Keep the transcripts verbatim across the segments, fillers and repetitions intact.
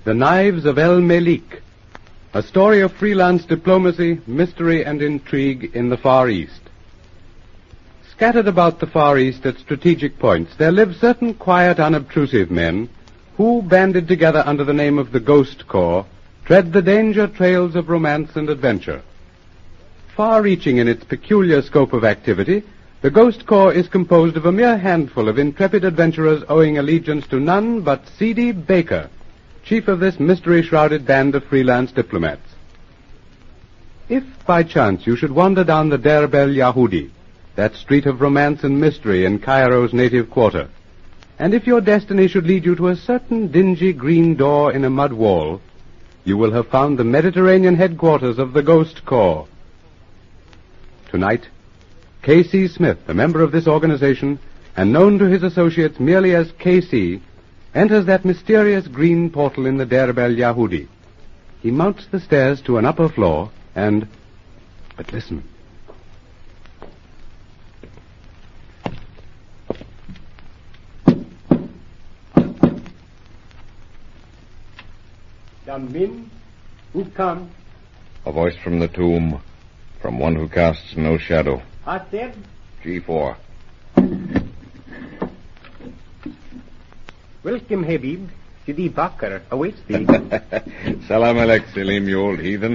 The Knives of El Melik, a story of freelance diplomacy, mystery, and intrigue in the Far East. Scattered about the Far East at strategic points, there live certain quiet, unobtrusive men who, banded together under the name of the Ghost Corps, tread the danger trails of romance and adventure. Far-reaching in its peculiar scope of activity, the Ghost Corps is composed of a mere handful of intrepid adventurers owing allegiance to none but C D Baker, chief of this mystery-shrouded band of freelance diplomats. If, by chance, you should wander down the Derb el Yahudi, that street of romance and mystery in Cairo's native quarter, and if your destiny should lead you to a certain dingy green door in a mud wall, you will have found the Mediterranean headquarters of the Ghost Corps. Tonight, K C Smith, a member of this organization, and known to his associates merely as K C, enters that mysterious green portal in the Derb el Yahudi. He mounts the stairs to an upper floor, and... But listen. Come in. Who comes? A voice from the tomb, from one who casts no shadow. Haseb? G four. Welcome, Habib. Sidi Bakr awaits thee. Salam alek, Selim, you old heathen.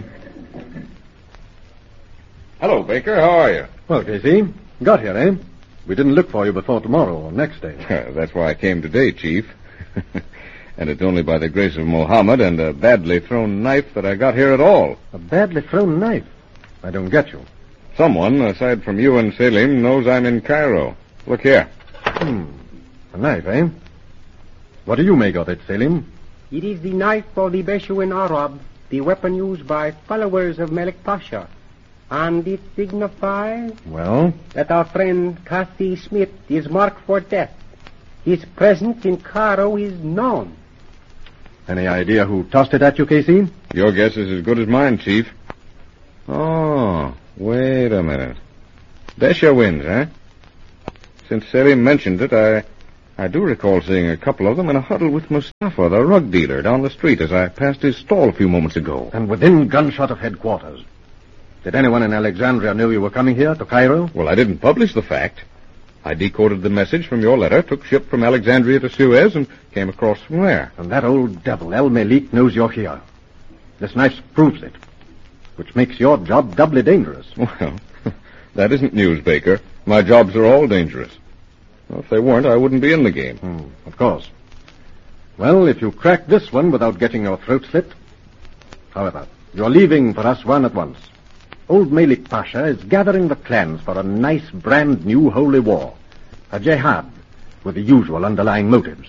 Hello, Baker. How are you? Well, K C, got here, eh? We didn't look for you before tomorrow or next day. That's why I came today, Chief. And it's only by the grace of Mohammed and a badly thrown knife that I got here at all. A badly thrown knife? I don't get you. Someone, aside from you and Selim, knows I'm in Cairo. Look here. Hmm. A knife, eh? What do you make of it, Selim? It is the knife for the Beshuin Arab, the weapon used by followers of Malik Pasha. And it signifies... Well? That our friend Cassie Smith is marked for death. His presence in Cairo is known. Any idea who tossed it at you, K C? Your guess is as good as mine, Chief. Oh, wait a minute. Besha wins, eh? Since Selim mentioned it, I... I do recall seeing a couple of them in a huddle with Mustafa, the rug dealer, down the street as I passed his stall a few moments ago. And within gunshot of headquarters. Did anyone in Alexandria know you were coming here, to Cairo? Well, I didn't publish the fact. I decoded the message from your letter, took ship from Alexandria to Suez, and came across from there. And that old devil, El Melik, knows you're here. This knife proves it, which makes your job doubly dangerous. Well, that isn't news, Baker. My jobs are all dangerous. Well, if they weren't, I wouldn't be in the game. Hmm, of course. Well, if you crack this one without getting your throat slit... However, you're leaving for Aswan at once. Old Malik Pasha is gathering the clans for a nice brand new holy war. A jihad with the usual underlying motives.